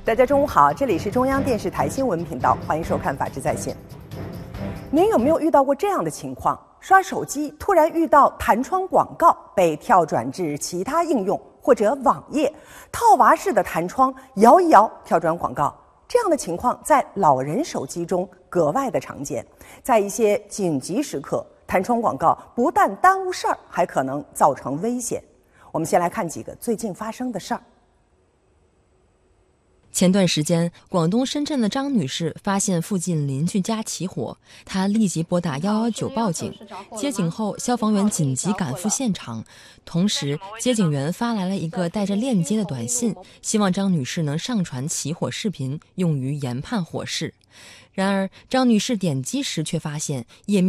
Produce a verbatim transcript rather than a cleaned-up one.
大家中午好，这里是中央电视台新闻频道，欢迎收看《法治在线》。您有没有遇到过这样的情况？刷手机突然遇到弹窗广告，被跳转至其他应用或者网页，套娃式的弹窗摇一摇跳转广告。这样的情况在老人手机中格外的常见。在一些紧急时刻，弹窗广告不但耽误事儿，还可能造成危险。我们先来看几个最近发生的事儿。 前段时间，广东深圳的张女士发现附近邻居家起火，她立即拨打一一九报警。接警后，消防员紧急赶赴现场，同时接警员发来了一个带着链接的短信，希望张女士能上传起火视频，用于研判火势。然而，张女士点击时却发现页面